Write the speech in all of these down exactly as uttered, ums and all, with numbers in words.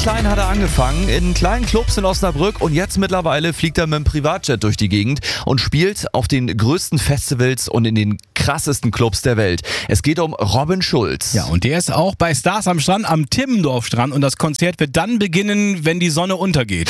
klein hat er angefangen, in kleinen Clubs in Osnabrück und jetzt mittlerweile fliegt er mit dem Privatjet durch die Gegend und spielt auf den größten Festivals und in den krassesten Clubs der Welt. Es geht um Robin Schulz. Ja, und der ist auch bei Stars am Strand am Timmendorf-Strand und das Konzert wird dann beginnen, wenn die Sonne untergeht.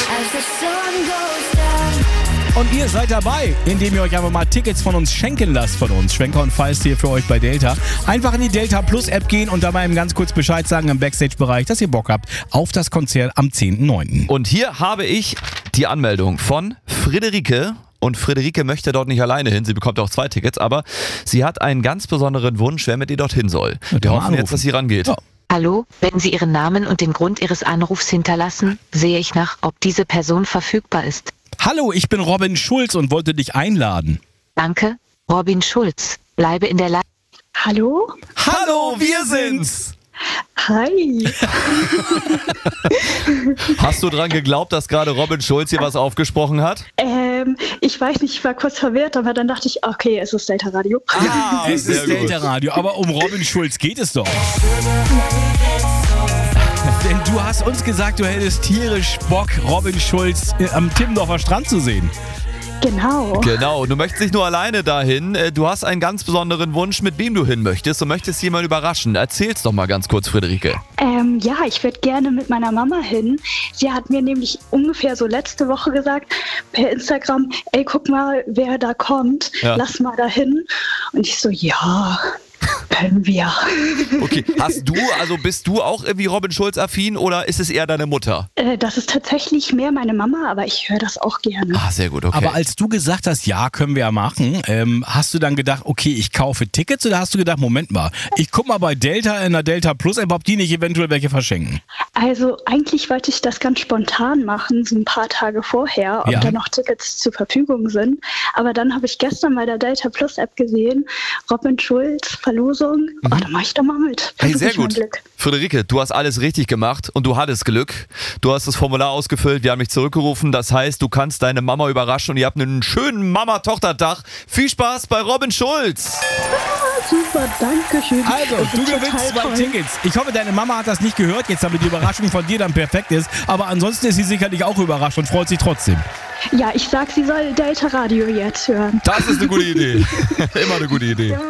Und ihr seid dabei, indem ihr euch einfach mal Tickets von uns schenken lasst von uns. Schwenker und Feist hier für euch bei Delta. Einfach in die Delta Plus App gehen und dabei eben ganz kurz Bescheid sagen im Backstage-Bereich, dass ihr Bock habt auf das Konzert am zehnten neunten Und hier habe ich die Anmeldung von Friederike. Und Friederike möchte dort nicht alleine hin, sie bekommt auch zwei Tickets, aber sie hat einen ganz besonderen Wunsch, wer mit ihr dorthin soll. Wir hoffen jetzt, dass sie rangeht. Ja. Hallo, wenn Sie Ihren Namen und den Grund Ihres Anrufs hinterlassen, sehe ich nach, ob diese Person verfügbar ist. Hallo, ich bin Robin Schulz und wollte dich einladen. Danke, Robin Schulz. Bleibe in der Leitung. Hallo? Hallo, wir sind's! Hi. Hast du dran geglaubt, dass gerade Robin Schulz hier was aufgesprochen hat? Ähm, ich weiß nicht, ich war kurz verwirrt, aber dann dachte ich, okay, es ist Delta Radio. Ah, Es sehr ist gut. Delta Radio, aber um Robin Schulz geht es doch. Denn du hast uns gesagt, du hättest tierisch Bock, Robin Schulz äh, am Timmendorfer Strand zu sehen. Genau. Genau, du möchtest nicht nur alleine dahin, äh, du hast einen ganz besonderen Wunsch, mit wem du hin möchtest und möchtest jemanden überraschen. Erzähl's doch mal ganz kurz, Friederike. Ähm, ja, ich würde gerne mit meiner Mama hin. Sie hat mir nämlich ungefähr so letzte Woche gesagt, per Instagram, ey, guck mal, wer da kommt, Ja. lass mal da hin. Und ich so, ja, können wir. Okay, hast du, also bist du auch irgendwie Robin Schulz-affin oder ist es eher deine Mutter? Äh, das ist tatsächlich mehr meine Mama, aber ich höre das auch gerne. Ah, sehr gut, okay. Aber als du gesagt hast, ja, können wir ja machen, ähm, hast du dann gedacht, okay, ich kaufe Tickets oder hast du gedacht, Moment mal, ich guck mal bei Delta in der Delta Plus App, ob die nicht eventuell welche verschenken? Also eigentlich wollte ich das ganz spontan machen, so ein paar Tage vorher, ob Ja. da noch Tickets zur Verfügung sind. Aber dann habe ich gestern bei der Delta Plus App gesehen, Robin Schulz, Verlosung. Oh, da mache ich doch mal mit. Hey, Versuch sehr ich mein gut. Glück. Friederike, du hast alles richtig gemacht und du hattest Glück. Du hast das Formular ausgefüllt, wir haben dich zurückgerufen. Das heißt, du kannst deine Mama überraschen und ihr habt einen schönen Mama-Tochter-Tag. Viel Spaß bei Robin Schulz! Super, danke schön. Also, Das du ist gewinnst total zwei toll. Tickets. Ich hoffe, deine Mama hat das nicht gehört, jetzt damit die Überraschung von dir dann perfekt ist. Aber ansonsten ist sie sicherlich auch überrascht und freut sich trotzdem. Ja, ich sag, sie soll Delta Radio jetzt hören. Das ist eine gute Idee. Immer eine gute Idee.